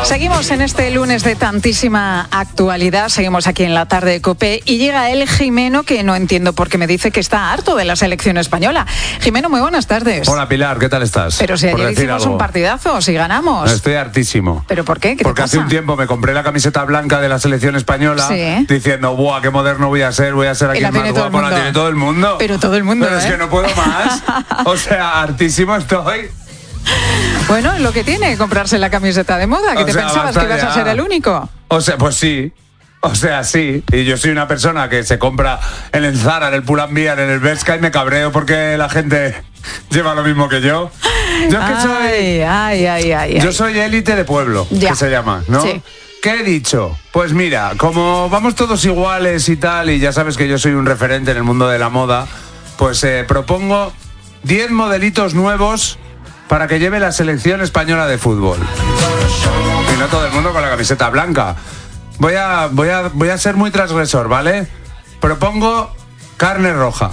Seguimos en este lunes de tantísima actualidad, seguimos aquí en la tarde de COPE y llega el Jimeno, que no entiendo por qué me dice que está harto de la selección española. Jimeno, muy buenas tardes. Hola Pilar, ¿qué tal estás? Pero si ayer hicimos un partidazo, si ganamos. Estoy hartísimo. ¿Pero por qué? ¿Qué Porque te pasa? hace un tiempo me compré la camiseta blanca de la selección española, sí, diciendo, ¡buah, qué moderno voy a ser aquí el más guapo! La tiene todo el mundo. Pero todo el mundo, Pero es que no puedo más. O sea, hartísimo estoy. Bueno, lo que tiene comprarse la camiseta de moda, que te pensabas que ibas a ser el único. O sea, pues sí. O sea, sí. Y yo soy una persona que se compra en el Zara, en el Pull&Bear, en el Bershka y me cabreo porque la gente lleva lo mismo que yo. Yo es que yo soy élite de pueblo, que se llama, ¿no? Sí. ¿Qué he dicho? Pues mira, como vamos todos iguales y tal, y ya sabes que yo soy un referente en el mundo de la moda, pues propongo 10 modelitos nuevos para que lleve la selección española de fútbol. Y no todo el mundo con la camiseta blanca. Voy a ser muy transgresor, ¿vale? Propongo carne roja.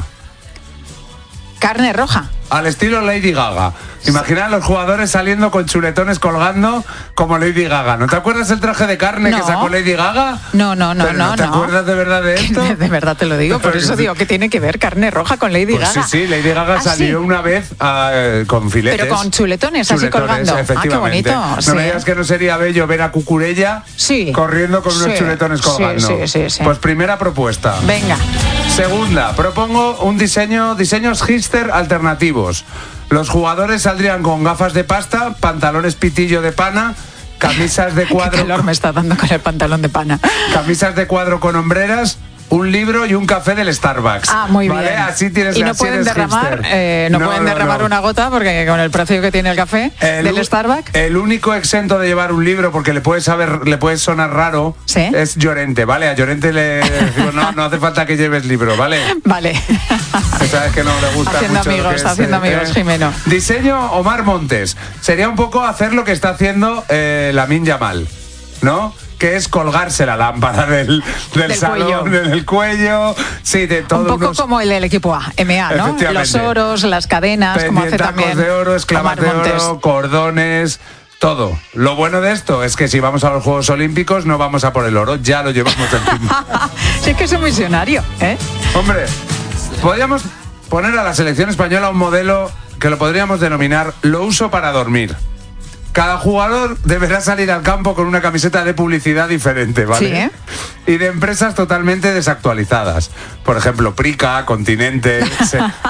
¿Carne roja? Al estilo Lady Gaga. Imagina a los jugadores saliendo con chuletones colgando como Lady Gaga. ¿No te acuerdas el traje de carne que sacó Lady Gaga? No. ¿Te acuerdas de verdad de esto? De verdad te lo digo, por eso digo que tiene que ver carne roja con Lady Gaga. Sí, Lady Gaga salió una vez con filetes. Pero con chuletones así colgando. Efectivamente. Qué bonito. No me digas que no sería bello ver a Cucurella corriendo con unos chuletones colgando. Sí. Pues primera propuesta. Venga. Segunda, propongo un diseños hipster alternativos. Los jugadores saldrían con gafas de pasta, pantalones pitillo de pana, camisas de cuadro... Qué calor me está dando con el pantalón de pana. Camisas de cuadro con hombreras, un libro y un café del Starbucks. Muy ¿vale? bien. Así tienes. Y no pueden derramar, pueden derramar una gota porque con el precio que tiene el café del Starbucks. El único exento de llevar un libro, porque le puede sonar raro, es Llorente, ¿vale? A Llorente le decimos, no hace falta que lleves libro, ¿vale? Vale. Sabes que no le gusta haciendo amigos, Jimeno. Diseño Omar Montes. Sería un poco hacer lo que está haciendo Lamine Yamal, ¿no? Que es colgarse la lámpara del salón, del cuello, sí, de todo. Un poco como el del equipo A, MA, ¿no? Los oros, las cadenas, como hace también de oro, esclavas de oro, cordones, todo. Lo bueno de esto es que si vamos a los Juegos Olímpicos no vamos a por el oro, ya lo llevamos encima. Sí, es que es un visionario, ¿eh? Hombre, podríamos poner a la selección española un modelo que lo podríamos denominar lo uso para dormir. Cada jugador deberá salir al campo con una camiseta de publicidad diferente, ¿vale? Sí, y de empresas totalmente desactualizadas. Por ejemplo, Prica, Continente...